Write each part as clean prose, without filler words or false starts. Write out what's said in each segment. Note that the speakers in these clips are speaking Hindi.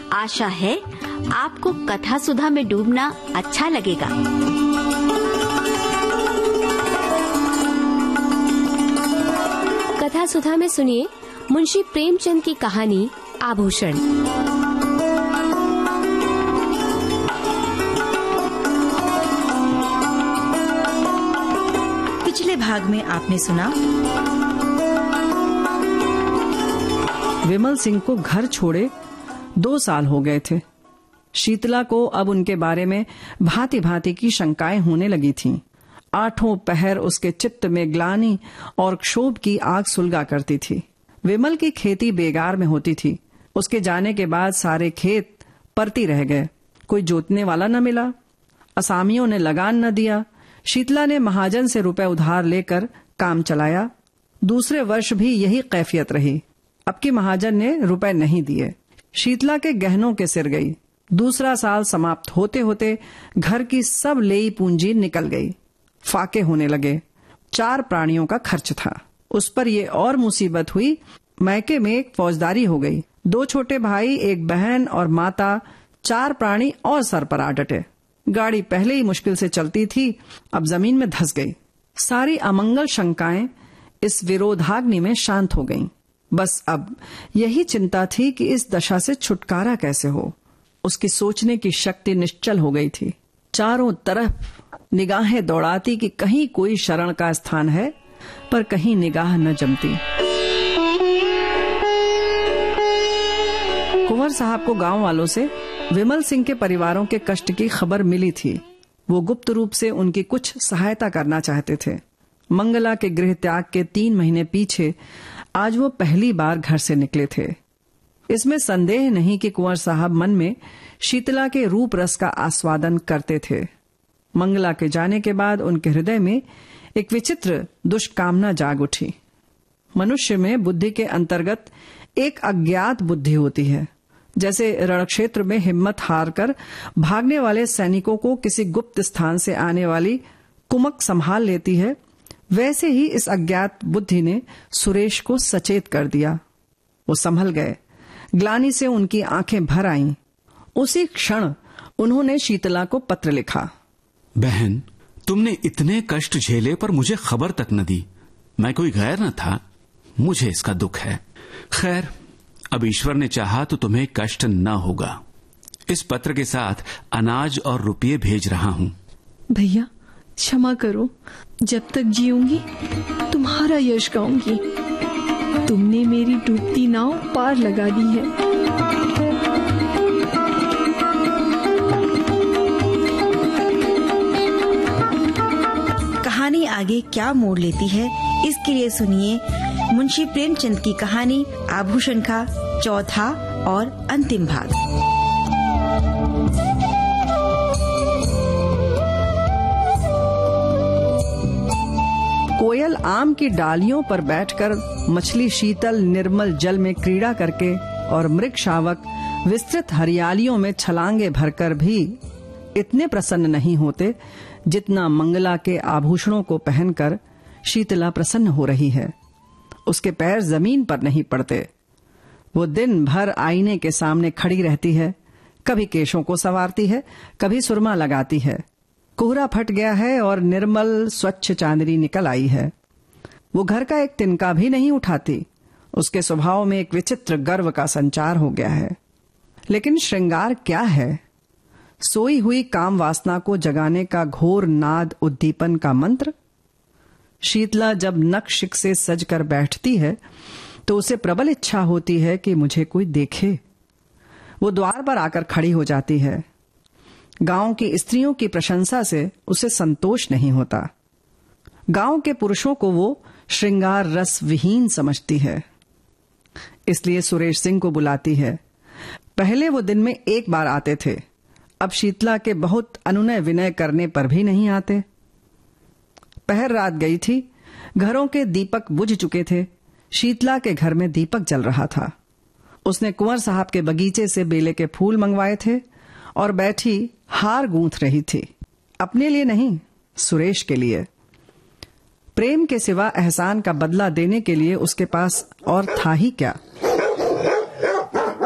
आशा है आपको कथा सुधा में डूबना अच्छा लगेगा। कथा सुधा में सुनिए मुंशी प्रेमचंद की कहानी आभूषण। पिछले भाग में आपने सुना विमल सिंह को घर छोड़े 2 साल हो गए थे। शीतला को अब उनके बारे में भांति भांति की शंकाएं होने लगी थीं। 8 पहर उसके चित्त में ग्लानि और क्षोभ की आग सुलगा करती थी। विमल की खेती बेगार में होती थी। उसके जाने के बाद सारे खेत परती रह गए। कोई जोतने वाला न मिला। असामियों ने लगान न दिया। शीतला ने महाजन से रुपए उधार लेकर काम चलाया। दूसरे वर्ष भी यही कैफियत रही। अब की महाजन ने रुपए नहीं दिए। शीतला के गहनों के सिर गई। दूसरा साल समाप्त होते होते घर की सब लेई पूंजी निकल गई। फाके होने लगे। 4 प्राणियों का खर्च था। उस पर ये और मुसीबत हुई, मैके में एक फौजदारी हो गई। 2 छोटे भाई, एक बहन और माता, 4 प्राणी और सर पर आ डटे। गाड़ी पहले ही मुश्किल से चलती थी, अब जमीन में धंस गई। सारी अमंगल शंकाएं इस विरोधाग्नि में शांत हो गईं। बस अब यही चिंता थी कि इस दशा से छुटकारा कैसे हो। उसकी सोचने की शक्ति निश्चल हो गई थी। चारों तरफ निगाहें दौड़ाती कि कहीं कोई शरण का स्थान है, पर कहीं निगाह न जमती। कुंवर साहब को गांव वालों से विमल सिंह के परिवारों के कष्ट की खबर मिली थी। वो गुप्त रूप से उनकी कुछ सहायता करना चाहते थे। मंगला के गृह त्याग के 3 महीने पीछे आज वो पहली बार घर से निकले थे। इसमें संदेह नहीं कि कुंवर साहब मन में शीतला के रूप रस का आस्वादन करते थे। मंगला के जाने के बाद उनके हृदय में एक विचित्र दुष्कामना जाग उठी। मनुष्य में बुद्धि के अंतर्गत एक अज्ञात बुद्धि होती है। जैसे रणक्षेत्र में हिम्मत हार कर भागने वाले सैनिकों को किसी गुप्त स्थान से आने वाली कुमक संभाल लेती है, वैसे ही इस अज्ञात बुद्धि ने सुरेश को सचेत कर दिया। वो संभल गए। ग्लानि से उनकी आंखें भर आईं। उसी क्षण उन्होंने शीतला को पत्र लिखा। बहन, तुमने इतने कष्ट झेले पर मुझे खबर तक न दी। मैं कोई गैर न था, मुझे इसका दुख है। खैर, अब ईश्वर ने चाहा तो तुम्हें कष्ट न होगा। इस पत्र के साथ अनाज और रुपये भेज रहा हूँ। भैया क्षमा करो, जब तक जीऊंगी तुम्हारा यश गाऊंगी। तुमने मेरी डूबती नाव पार लगा दी है। कहानी आगे क्या मोड़ लेती है, इसके लिए सुनिए मुंशी प्रेमचंद की कहानी आभूषण का 4था और अंतिम भाग। कोयल आम की डालियों पर बैठकर मछली शीतल निर्मल जल में क्रीड़ा करके और मृग शावक विस्तृत हरियालियों में छलांगे भरकर भी इतने प्रसन्न नहीं होते जितना मंगला के आभूषणों को पहनकर शीतला प्रसन्न हो रही है। उसके पैर जमीन पर नहीं पड़ते। वो दिन भर आईने के सामने खड़ी रहती है। कभी केशों को संवारती है, कभी सुरमा लगाती है। कोहरा फट गया है और निर्मल स्वच्छ चांदनी निकल आई है। वो घर का एक तिनका भी नहीं उठाती। उसके स्वभाव में एक विचित्र गर्व का संचार हो गया है। लेकिन श्रृंगार क्या है? सोई हुई काम वासना को जगाने का घोर नाद उद्दीपन का मंत्र। शीतला जब नक्शिक से सज कर बैठती है तो उसे प्रबल इच्छा होती है कि मुझे कोई देखे। वो द्वार पर आकर खड़ी हो जाती है। गांव की स्त्रियों की प्रशंसा से उसे संतोष नहीं होता। गांव के पुरुषों को वो श्रृंगार रस विहीन समझती है। इसलिए सुरेश सिंह को बुलाती है। पहले वो दिन में एक बार आते थे, अब शीतला के बहुत अनुनय विनय करने पर भी नहीं आते। पहर रात गई थी, घरों के दीपक बुझ चुके थे। शीतला के घर में दीपक जल रहा था। उसने कुंवर साहब के बगीचे से बेले के फूल मंगवाए थे और बैठी हार गूंथ रही थी। अपने लिए नहीं, सुरेश के लिए। प्रेम के सिवा एहसान का बदला देने के लिए उसके पास और था ही क्या।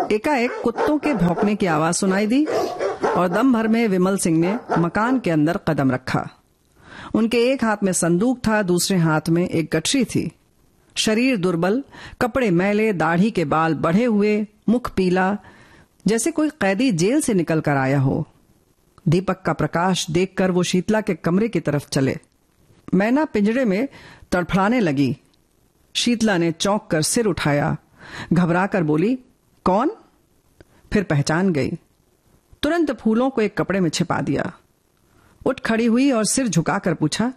एकाएक कुत्तों के भौंकने की आवाज सुनाई दी और दम भर में विमल सिंह ने मकान के अंदर कदम रखा। उनके एक हाथ में संदूक था, दूसरे हाथ में एक गठरी थी। शरीर दुर्बल, कपड़े मैले, दाढ़ी के बाल बढ़े हुए, मुख पीला, जैसे कोई कैदी जेल से निकल कर आया हो। दीपक का प्रकाश देखकर वो शीतला के कमरे की तरफ चले। मैना पिंजरे में तड़फड़ाने लगी। शीतला ने चौंक कर सिर उठाया, घबरा कर बोली, कौन? फिर पहचान गई। तुरंत फूलों को एक कपड़े में छिपा दिया। उठ खड़ी हुई और सिर झुकाकर पूछा,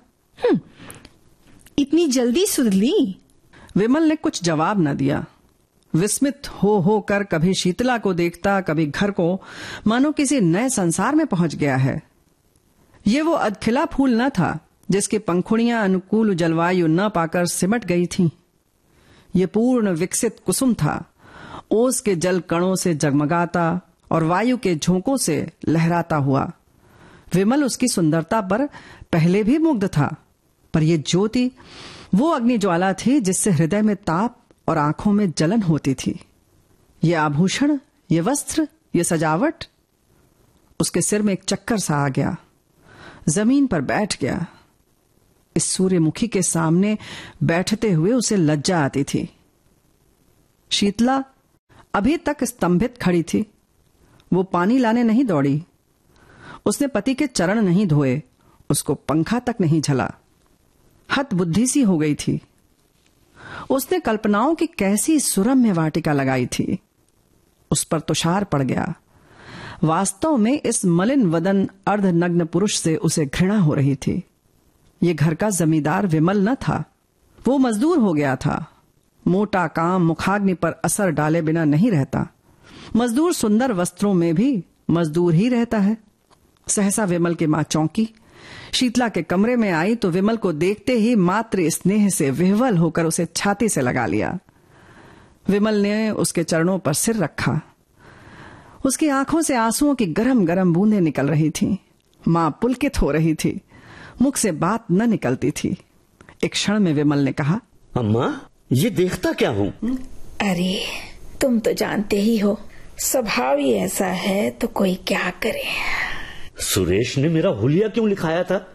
इतनी जल्दी सुध ली? विमल ने कुछ जवाब न दिया। विस्मित हो कर कभी शीतला को देखता, कभी घर को, मानो किसी नए संसार में पहुंच गया है। ये वो अधखिला फूल न था जिसकी पंखुड़ियां अनुकूल जलवायु न पाकर सिमट गई थीं। ये पूर्ण विकसित कुसुम था, ओस के जल कणों से जगमगाता और वायु के झोंकों से लहराता हुआ। विमल उसकी सुंदरता पर पहले भी मुग्ध था, पर यह ज्योति वो अग्नि ज्वाला थी जिससे हृदय में ताप और आंखों में जलन होती थी। ये आभूषण, ये वस्त्र, ये सजावट। उसके सिर में एक चक्कर सा आ गया, जमीन पर बैठ गया। इस सूर्यमुखी के सामने बैठते हुए उसे लज्जा आती थी। शीतला अभी तक स्तंभित खड़ी थी। वो पानी लाने नहीं दौड़ी, उसने पति के चरण नहीं धोए, उसको पंखा तक नहीं झला। हत बुद्धि सी हो गई थी। उसने कल्पनाओं की कैसी सुरम्य वाटिका लगाई थी, उस पर तुषार पड़ गया। वास्तव में इस मलिन वदन अर्धनग्न पुरुष से उसे घृणा हो रही थी। ये घर का जमींदार विमल न था, वो मजदूर हो गया था। मोटा काम मुखाग्नि पर असर डाले बिना नहीं रहता। मजदूर सुंदर वस्त्रों में भी मजदूर ही रहता है। सहसा विमल की मां चौंकी। शीतला के कमरे में आई तो विमल को देखते ही मातृ स्नेह से विह्वल होकर उसे छाती से लगा लिया। विमल ने उसके चरणों पर सिर रखा। उसकी आंखों से आंसुओं की गरम गरम बूंदें निकल रही थीं। मां पुलकित हो रही थी, मुख से बात न निकलती थी। एक क्षण में विमल ने कहा, अम्मा, ये देखता क्या हूँ? अरे तुम तो जानते ही हो, स्वभाव ही ऐसा है तो कोई क्या करे। सुरेश ने मेरा हुलिया क्यों लिखाया था?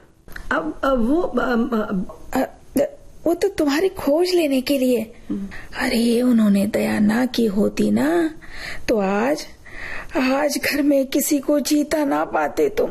वो तो तुम्हारी खोज लेने के लिए। अरे उन्होंने दया ना की होती ना तो आज घर में किसी को जीता ना पाते तुम।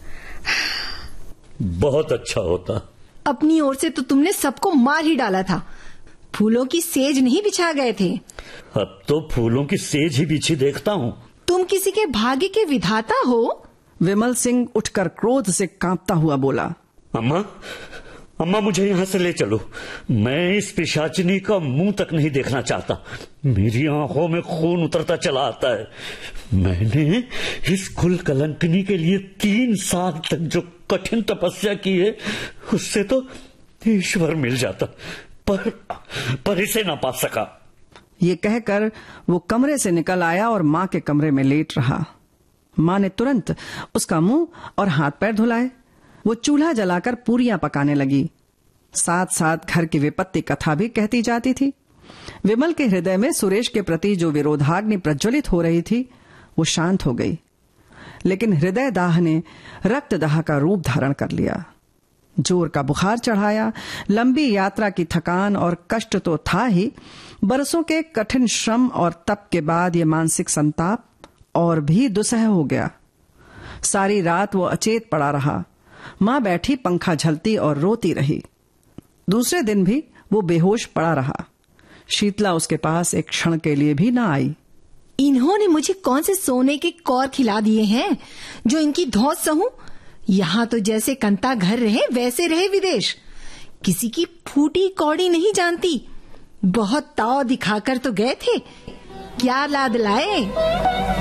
बहुत अच्छा होता। अपनी ओर से तो तुमने सबको मार ही डाला था, फूलों की सेज नहीं बिछा गए थे। अब तो फूलों की सेज ही बिछी देखता हूँ। तुम किसी के भाग्य के विधाता हो। विमल सिंह उठकर क्रोध से कांपता हुआ बोला, अम्मा मुझे यहाँ से ले चलो। मैं इस पिशाचिनी का मुंह तक नहीं देखना चाहता। मेरी आंखों में खून उतरता चला आता है। मैंने इस कुल कलंकनी के लिए 3 साल तक जो कठिन तपस्या की है, उससे तो ईश्वर मिल जाता, पर इसे ना पा सका। ये कहकर वो कमरे से निकल आया और मां के कमरे में लेट रहा। मां ने तुरंत उसका मुंह और हाथ पैर धुलाए। वो चूल्हा जलाकर पूरियां पकाने लगी। साथ साथ घर की विपत्ति कथा भी कहती जाती थी। विमल के हृदय में सुरेश के प्रति जो विरोधाग्नि प्रज्वलित हो रही थी वो शांत हो गई, लेकिन हृदय दाह ने रक्त दाह का रूप धारण कर लिया। जोर का बुखार चढ़ाया। लंबी यात्रा की थकान और कष्ट तो था ही, बरसों के कठिन श्रम और तप के बाद ये मानसिक संताप और भी दुस्सह हो गया। सारी रात वो अचेत पड़ा रहा। मां बैठी पंखा झलती और रोती रही। दूसरे दिन भी वो बेहोश पड़ा रहा। शीतला उसके पास एक क्षण के लिए भी ना आई। इन्होंने मुझे कौन से सोने के कौर खिला दिए हैं जो इनकी धौंस सहूं? यहाँ तो जैसे कंता घर रहे वैसे रहे विदेश। किसी की फूटी कौड़ी नहीं जानती। बहुत ताव दिखाकर तो गए थे, क्या लाद लाए।